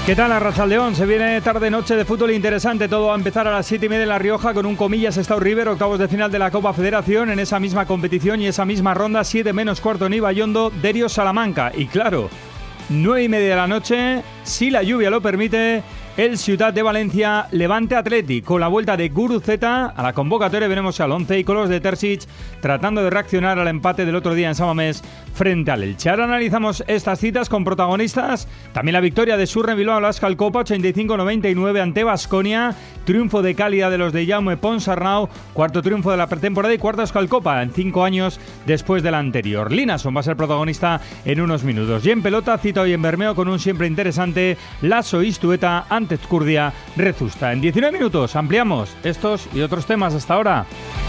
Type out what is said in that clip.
¿Qué tal, Arrachaldeón? Se viene tarde-noche de fútbol interesante. Todo va a empezar a las 7:30 en La Rioja con un Comillas-Estado River, octavos de final de la Copa Federación. En esa misma competición y esa misma ronda, 7 menos cuarto en Ibaiondo, Derio Salamanca. Y claro, 9:30 de la noche, si la lluvia lo permite, el Ciutat de Valencia Levante Athletic. Con la vuelta de Guruceta a la convocatoria veremos al 11 y con los de Terzic tratando de reaccionar al empate del otro día en San Mamés frente al Elche. Ahora analizamos estas citas con protagonistas. También la victoria de Surne Bilbao Lascal Copa 85-99 ante Baskonia. Triunfo de cálida de los de Jaume Ponsarnau. Cuarto triunfo de la pretemporada y cuarta Euskal Copa en 5 años después de la anterior. Linason va a ser protagonista en unos minutos. Y en pelota, cita hoy en Bermeo con un siempre interesante Lasso Iztueta ante Ezcurdia Rezusta. En 19 minutos ampliamos estos y otros temas. Hasta ahora.